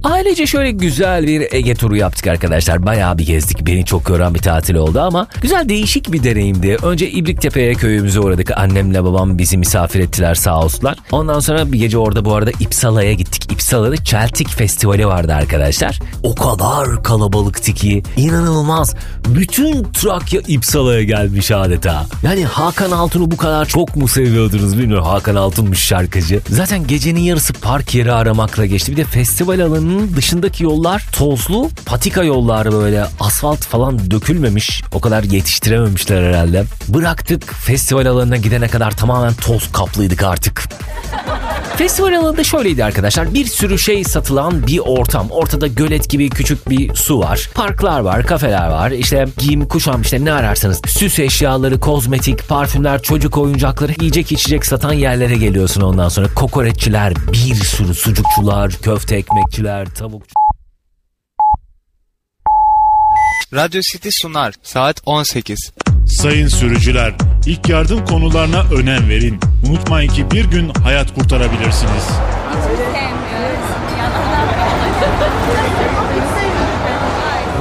Ailece şöyle güzel bir Ege turu yaptık arkadaşlar. Bayağı bir gezdik. Beni çok yoran bir tatil oldu ama güzel, değişik bir deneyimdi. Önce İbriktepe'ye, köyümüze uğradık. Annemle babam bizi misafir ettiler sağ olsunlar. Ondan sonra bir gece orada bu arada İpsala'ya gittik. İpsala'da Celtic Festivali vardı arkadaşlar. O kadar kalabalıktı ki inanılmaz. Bütün Trakya İpsala'ya gelmiş adeta. Yani Hakan Altun'u bu kadar çok mu seviyordunuz bilmiyorum. Hakan Altun'muş şarkıcı. Zaten gecenin yarısı park yeri aramakla geçti. Bir de festival alanının dışındaki yollar tozlu, patika yolları, böyle asfalt falan dökülmemiş. O kadar yetiştirememişler herhalde. Bıraktık, festival alanına gidene kadar tamamen toz kaplıydık artık. Festival alanında şöyleydi arkadaşlar. Bir sürü şey satılan bir ortam. Ortada gölet gibi küçük bir su var. Parklar var, kafeler var. İşte giyim, kuşam, işte ne ararsanız. Süs eşyaları, kozmetik, parfümler, çocuk oyuncakları, yiyecek içecek satan yerlere geliyorsun ondan sonra. Kokoreççiler, bir sürü sucukçular, köfte ekmekçiler, tavuk... Radyo City sunar. Saat 18. Sayın sürücüler, ilk yardım konularına önem verin. Unutmayın ki bir gün hayat kurtarabilirsiniz.